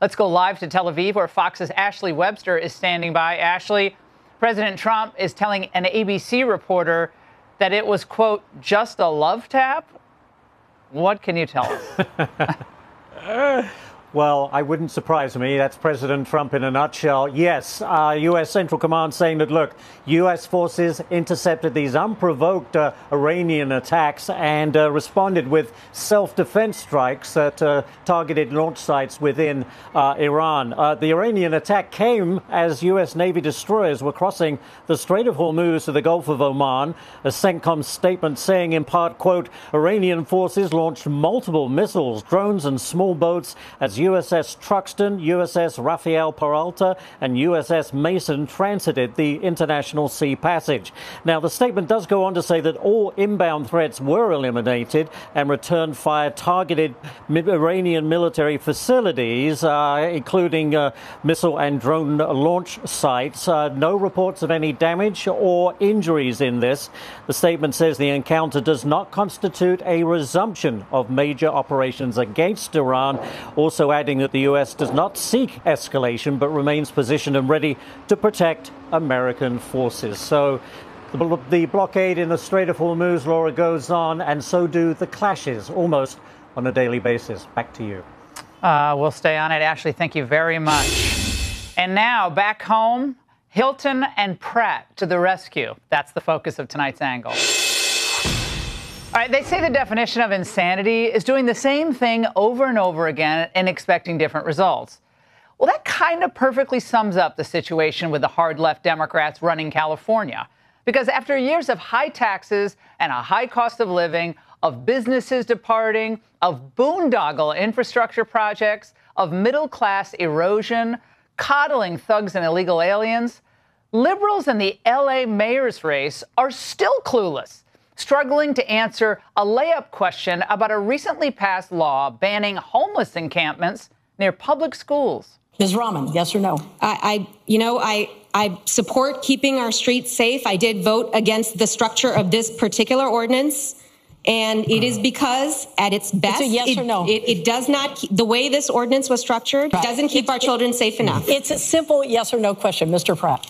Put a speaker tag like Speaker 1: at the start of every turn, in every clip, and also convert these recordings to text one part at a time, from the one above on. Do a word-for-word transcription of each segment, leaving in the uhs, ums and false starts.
Speaker 1: Let's go live to Tel Aviv, where Fox's Ashley Webster is standing by. Ashley, President Trump is telling an A B C reporter that it was, quote, just a love tap. What can you tell us?
Speaker 2: Well, I wouldn't surprise me. That's President Trump in a nutshell. Yes, uh, U S. Central Command saying that, look, U S forces intercepted these unprovoked uh, Iranian attacks and uh, responded with self-defense strikes that uh, targeted launch sites within uh, Iran. Uh, the Iranian attack came as U S. Navy destroyers were crossing the Strait of Hormuz to the Gulf of Oman. A CENTCOM statement saying, in part, quote, Iranian forces launched multiple missiles, drones and small boats as U S S Truxtun, U S S Rafael Peralta and U S S Mason transited the International Sea Passage. Now, the statement does go on to say that all inbound threats were eliminated and return fire targeted Iranian military facilities, uh, including uh, missile and drone launch sites. Uh, no reports of any damage or injuries in this. The statement says the encounter does not constitute a resumption of major operations against Iran. Also adding that the U S does not seek escalation, but remains positioned and ready to protect American forces. So the, the blockade in the Strait of Hormuz, Laura, goes on, and so do the clashes almost on a daily basis. Back to you.
Speaker 1: Uh, we'll stay on it. Ashley, thank you very much. And now back home, Hilton and Pratt to the rescue. That's the focus of tonight's angle. All right, they say the definition of insanity is doing the same thing over and over again and expecting different results. Well, that kind of perfectly sums up the situation with the hard left Democrats running California. Because after years of high taxes and a high cost of living, of businesses departing, of boondoggle infrastructure projects, of middle-class erosion, coddling thugs and illegal aliens, liberals in the L A mayor's race are still clueless, struggling to answer a layup question about a recently passed law banning homeless encampments near public schools.
Speaker 3: Miz Rahman, yes or no?
Speaker 4: I, I you know, I, I support keeping our streets safe. I did vote against the structure of this particular ordinance. And it is because, at its best,
Speaker 3: it's a yes
Speaker 4: it,
Speaker 3: or no.
Speaker 4: It, it does not, keep, the way this ordinance was structured, right. doesn't keep it's, our children safe enough.
Speaker 3: It's a simple yes or no question, Mister Pratt.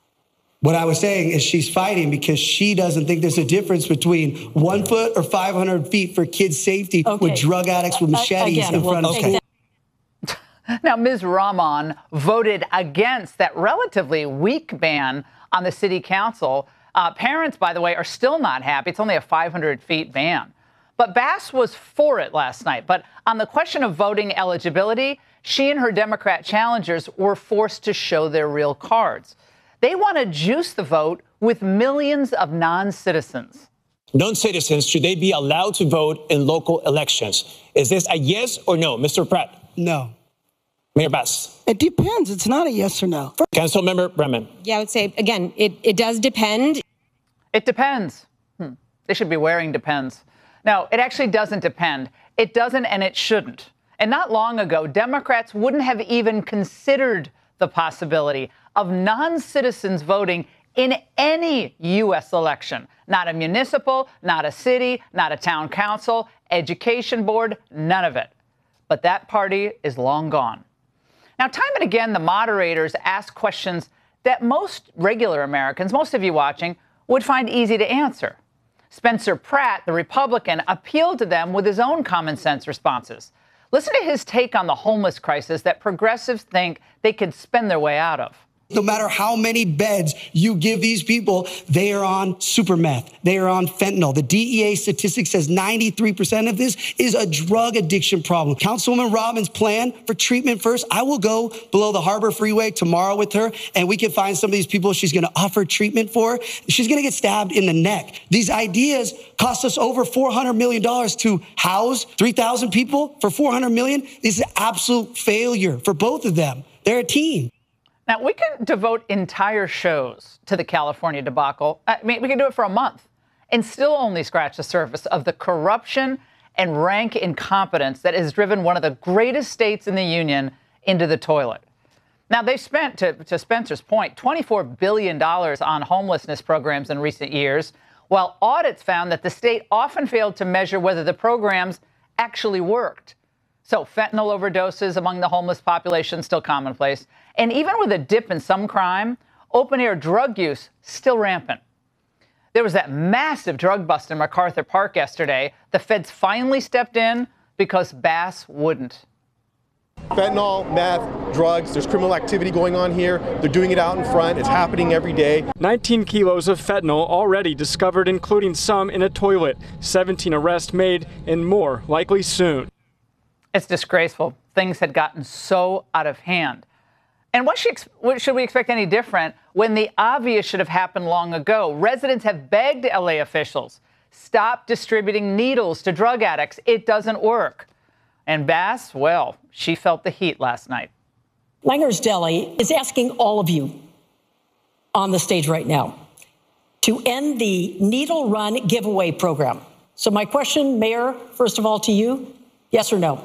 Speaker 5: What I was saying is she's fighting because she doesn't think there's a difference between one foot or five hundred feet for kids' safety okay. with drug addicts with machetes uh, again, in front we'll of schools.
Speaker 1: Now, Miz Rahman voted against that relatively weak ban on the city council. Uh, parents, by the way, are still not happy. It's only a five hundred feet ban. But Bass was for it last night. But on the question of voting eligibility, she and her Democrat challengers were forced to show their real cards. They want to juice the vote with millions of non-citizens.
Speaker 6: Non-citizens, should they be allowed to vote in local elections? Is this a yes or no, Mister Pratt?
Speaker 5: No.
Speaker 6: Mayor Bass?
Speaker 7: It depends. It's not a yes or no.
Speaker 6: Councilmember Bremen?
Speaker 4: Yeah, I would say, again, it, it does depend.
Speaker 1: It depends. Hmm. They should be wearing depends. No, it actually doesn't depend. It doesn't, and it shouldn't. And not long ago, Democrats wouldn't have even considered the possibility of non-citizens voting in any U S election. Not a municipal, not a city, not a town council, education board, none of it. But that party is long gone. Now, time and again, the moderators ask questions that most regular Americans, most of you watching, would find easy to answer. Spencer Pratt, the Republican, appealed to them with his own common sense responses. Listen to his take on the homeless crisis that progressives think they could spend their way out of.
Speaker 5: No matter how many beds you give these people, they are on super meth. They are on fentanyl. The D E A statistic says ninety-three percent of this is a drug addiction problem. Councilwoman Robbins' plan for treatment first, I will go below the Harbor Freeway tomorrow with her, and we can find some of these people she's going to offer treatment for. She's going to get stabbed in the neck. These ideas cost us over four hundred million dollars to house three thousand people for four hundred million dollars. This is an absolute failure for both of them. They're a team.
Speaker 1: Now, we can devote entire shows to the California debacle. I mean, we can do it for a month and still only scratch the surface of the corruption and rank incompetence that has driven one of the greatest states in the union into the toilet. Now, they've spent, to, to Spencer's point, twenty-four billion dollars on homelessness programs in recent years, while audits found that the state often failed to measure whether the programs actually worked. So fentanyl overdoses among the homeless population still commonplace. And even with a dip in some crime, open-air drug use still rampant. There was that massive drug bust in MacArthur Park yesterday. The feds finally stepped in because Bass wouldn't.
Speaker 8: Fentanyl, meth, drugs, there's criminal activity going on here. They're doing it out in front. It's happening every day.
Speaker 9: nineteen kilos of fentanyl already discovered, including some in a toilet. seventeen arrests made and more likely soon.
Speaker 1: It's disgraceful. Things had gotten so out of hand. And what should, what should we expect any different when the obvious should have happened long ago? Residents have begged L A officials, stop distributing needles to drug addicts. It doesn't work. And Bass, well, she felt the heat last night.
Speaker 3: Langer's Deli is asking all of you on the stage right now to end the needle run giveaway program. So my question, Mayor, first of all to you, yes or no?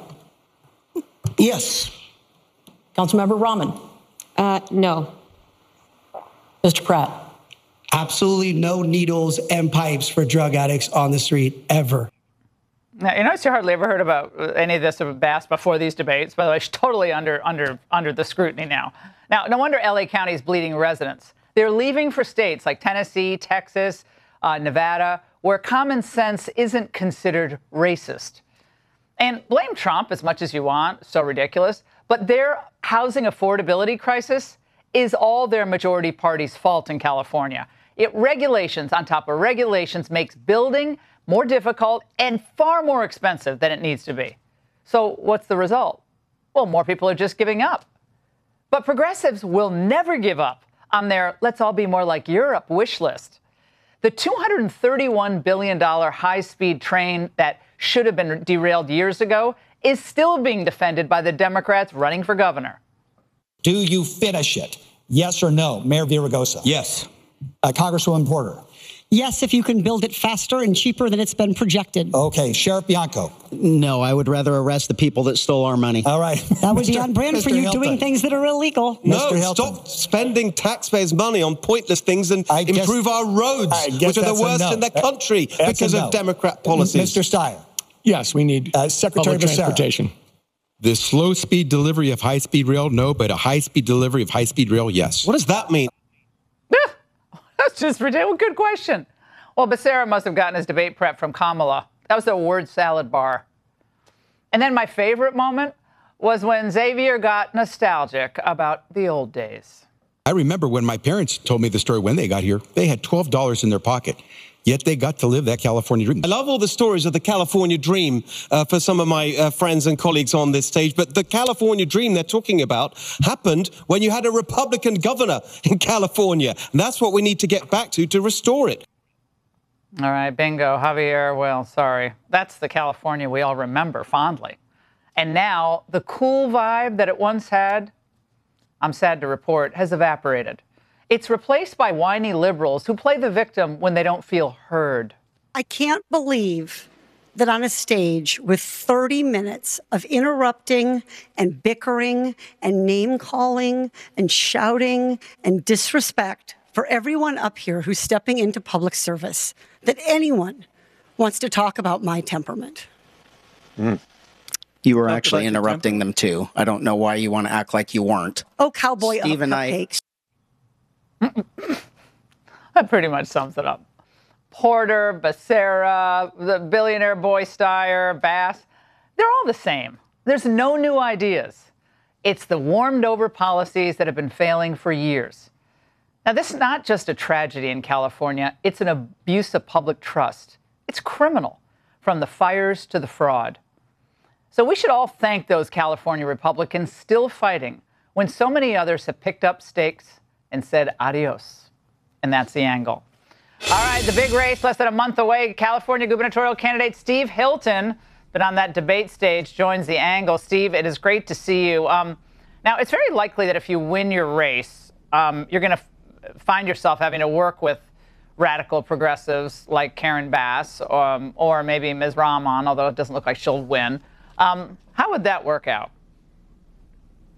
Speaker 5: Yes.
Speaker 3: Councilmember Rahman?
Speaker 4: Uh, no.
Speaker 3: Mister Pratt?
Speaker 5: Absolutely no needles and pipes for drug addicts on the street, ever.
Speaker 1: Now, you notice you hardly ever heard about any of this of Bass before these debates. By the way, she's totally under, under, under the scrutiny now. Now, no wonder L A County is bleeding residents. They're leaving for states like Tennessee, Texas, uh, Nevada, where common sense isn't considered racist. And blame Trump as much as you want, so ridiculous. But their housing affordability crisis is all their majority party's fault in California. It regulations on top of regulations makes building more difficult and far more expensive than it needs to be. So what's the result? Well, more people are just giving up. But progressives will never give up on their let's all be more like Europe wish list. The two hundred thirty-one billion dollars high-speed train that should have been derailed years ago is still being defended by the Democrats running for governor.
Speaker 10: Do you finish it? Yes or no? Mayor Villaraigosa?
Speaker 11: Yes.
Speaker 10: Uh, Congresswoman Porter?
Speaker 7: Yes, if you can build it faster and cheaper than it's been projected.
Speaker 10: Okay. Sheriff Bianco?
Speaker 11: No, I would rather arrest the people that stole our money.
Speaker 10: All right.
Speaker 7: That would be on brand for
Speaker 10: Mister
Speaker 7: you
Speaker 10: Hilton.
Speaker 7: doing things that are illegal.
Speaker 8: No,
Speaker 10: Mister Hilton.
Speaker 8: stop spending taxpayers' money on pointless things and
Speaker 10: I guess-
Speaker 8: improve our roads,
Speaker 10: I guess
Speaker 8: which are the
Speaker 10: that's a
Speaker 8: worst
Speaker 10: no.
Speaker 8: in the country
Speaker 10: That's
Speaker 8: because
Speaker 10: a no.
Speaker 8: of Democrat policies.
Speaker 10: Mister Steyer?
Speaker 6: Yes, we need
Speaker 10: Uh, Secretary
Speaker 6: public
Speaker 10: Becerra.
Speaker 6: transportation.
Speaker 12: The slow speed delivery of high speed rail, no, but a high speed delivery of high speed rail, yes.
Speaker 8: What does that mean?
Speaker 1: That's just ridiculous. Good question. Well, Becerra must have gotten his debate prep from Kamala. That was a word salad bar. And then my favorite moment was when Xavier got nostalgic about the old days.
Speaker 12: I remember when my parents told me the story when they got here, they had twelve dollars in their pocket, yet they got to live that California dream.
Speaker 8: I love all the stories of the California dream uh, for some of my uh, friends and colleagues on this stage, but the California dream they're talking about happened when you had a Republican governor in California. And that's what we need to get back to to restore it.
Speaker 1: All right, bingo, Javier. Well, sorry. That's the California we all remember fondly. And now the cool vibe that it once had, I'm sad to report, has evaporated. It's replaced by whiny liberals who play the victim when they don't feel heard.
Speaker 7: I can't believe that on a stage with thirty minutes of interrupting and bickering and name-calling and shouting and disrespect for everyone up here who's stepping into public service, that anyone wants to talk about my temperament.
Speaker 11: Mm. You were actually interrupting them, too. I don't know why you want to act like you weren't.
Speaker 7: Oh, cowboy
Speaker 11: Steve and I-
Speaker 7: cupcakes.
Speaker 1: That pretty much sums it up. Porter, Becerra, the billionaire boy Steyer, Bass, they're all the same. There's no new ideas. It's the warmed over policies that have been failing for years. Now, this is not just a tragedy in California. It's an abuse of public trust. It's criminal, from the fires to the fraud. So we should all thank those California Republicans still fighting when so many others have picked up stakes and said adios. And that's the angle. All right, the big race, less than a month away. California gubernatorial candidate Steve Hilton, been on that debate stage, joins the angle. Steve, it is great to see you. Um, now, it's very likely that if you win your race, um, you're going to f- find yourself having to work with radical progressives like Karen Bass um, or maybe Miz Rahman, although it doesn't look like she'll win. Um, how would that work out?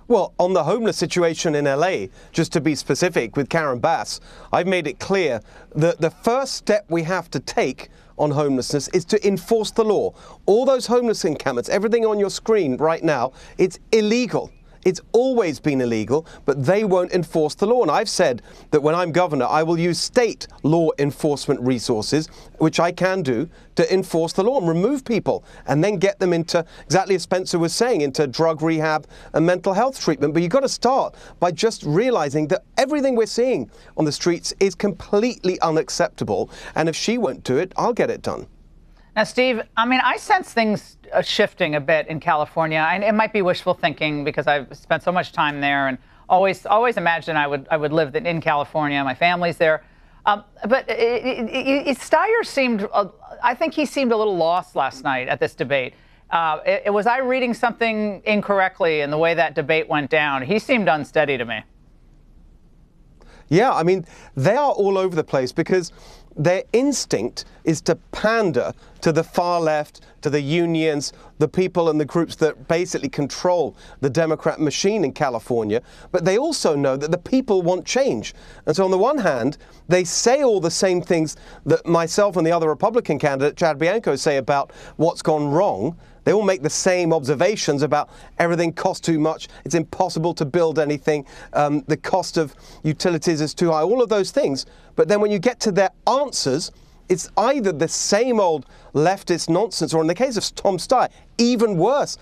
Speaker 8: Well, on the homeless situation in L A, just to be specific with Karen Bass, I've made it clear that the first step we have to take on homelessness is to enforce the law. All those homeless encampments, everything on your screen right now, it's illegal. It's always been illegal, but they won't enforce the law. And I've said that when I'm governor, I will use state law enforcement resources, which I can do, to enforce the law and remove people and then get them into, exactly as Spencer was saying, into drug rehab and mental health treatment. But you've got to start by just realizing that everything we're seeing on the streets is completely unacceptable. And if she won't do it, I'll get it done.
Speaker 1: Now, Steve, I mean, I sense things uh, shifting a bit in California. And it might be wishful thinking because I've spent so much time there and always always imagined I would I would live in California. My family's there. Um, but it, it, it, it, Steyer seemed, uh, I think he seemed a little lost last night at this debate. Uh, it, it, was I reading something incorrectly in the way that debate went down? He seemed unsteady to me.
Speaker 8: Yeah, I mean, they are all over the place because their instinct is to pander to the far left, to the unions, the people and the groups that basically control the Democrat machine in California. But they also know that the people want change. And so on the one hand, they say all the same things that myself and the other Republican candidate, Chad Bianco, say about what's gone wrong. They all make the same observations about everything costs too much, it's impossible to build anything, um, the cost of utilities is too high, all of those things. But then when you get to their answers, it's either the same old leftist nonsense, or in the case of Tom Steyer, even worse,